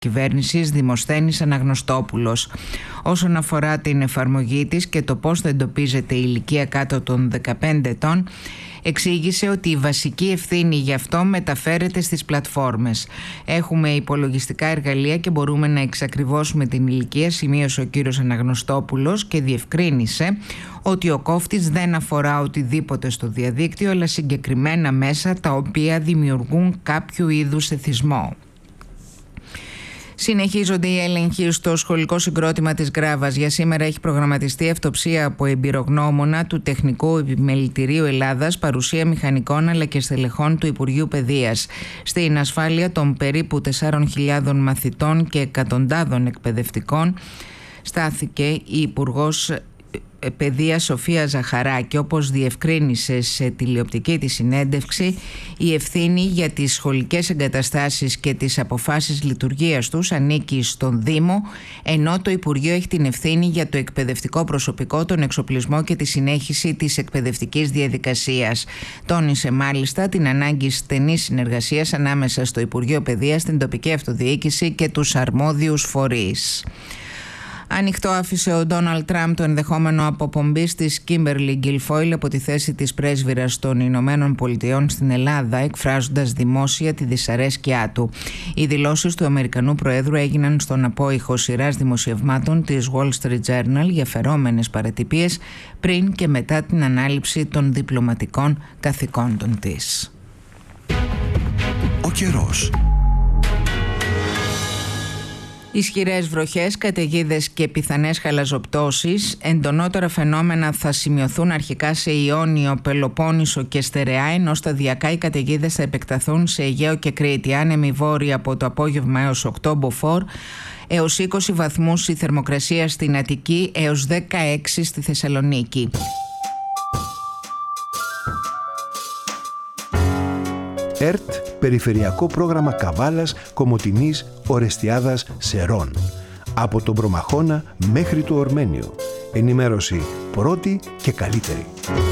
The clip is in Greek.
κυβέρνησης Δημοσθένης Αναγνωστόπουλος. Όσον αφορά την εφαρμογή της και το πώς θα εντοπίζεται η ηλικία κάτω των 15 ετών, εξήγησε ότι η βασική ευθύνη γι' αυτό μεταφέρεται στις πλατφόρμες. Έχουμε υπολογιστικά εργαλεία και μπορούμε να εξακριβώσουμε την ηλικία, σημείωσε ο κύριος Αναγνωστόπουλος και διευκρίνησε ότι ο κόφτης δεν αφορά οτιδήποτε στο διαδίκτυο, αλλά συγκεκριμένα μέσα τα οποία δημιουργούν κάποιο είδους εθισμό. Συνεχίζονται οι έλεγχοι στο σχολικό συγκρότημα της Γκράβας. Για σήμερα έχει προγραμματιστεί αυτοψία από εμπειρογνώμονα του Τεχνικού Επιμελητηρίου Ελλάδας, παρουσία μηχανικών αλλά και στελεχών του Υπουργείου Παιδείας. Στην ασφάλεια των περίπου 4.000 μαθητών και εκατοντάδων εκπαιδευτικών στάθηκε η Υπουργός Παιδείας Σοφία Ζαχαράκη. Όπως διευκρίνησε σε τηλεοπτική της συνέντευξη, η ευθύνη για τις σχολικές εγκαταστάσεις και τις αποφάσεις λειτουργίας τους ανήκει στον Δήμο, ενώ το Υπουργείο έχει την ευθύνη για το εκπαιδευτικό προσωπικό, τον εξοπλισμό και τη συνέχιση της εκπαιδευτικής διαδικασίας. Τόνισε μάλιστα την ανάγκη στενής συνεργασίας ανάμεσα στο Υπουργείο Παιδείας, την τοπική αυτοδιοίκηση και τους αρμόδιους φορείς. Ανοιχτό άφησε ο Ντόναλντ Τραμπ το ενδεχόμενο αποπομπής της Κίμπερλι Γκιλφόιλ από τη θέση της πρέσβυρας των Ηνωμένων Πολιτειών στην Ελλάδα, εκφράζοντας δημόσια τη δυσαρέσκειά του. Οι δηλώσεις του Αμερικανού Προέδρου έγιναν στον απόϊχο σειράς δημοσιευμάτων της Wall Street Journal για φερόμενες παρατυπίες πριν και μετά την ανάληψη των διπλωματικών καθηκόντων της. Ο καιρός. Ισχυρές βροχές, καταιγίδες και πιθανές χαλαζοπτώσεις. Εντονότερα φαινόμενα θα σημειωθούν αρχικά σε Ιόνιο, Πελοπόννησο και Στερεά, ενώ σταδιακά οι καταιγίδες θα επεκταθούν σε Αιγαίο και Κρήτη. Άνεμοι βόρειοι από το απόγευμα έως 8 μποφόρ, έως 20 βαθμούς η θερμοκρασία στην Αττική, έως 16 στη Θεσσαλονίκη. ΕΡΤ, Περιφερειακό Πρόγραμμα Καβάλας, Κομοτηνής, Ορεστιάδας, Σερών. Από τον Προμαχώνα μέχρι το Ορμένιο. Ενημέρωση πρώτη και καλύτερη.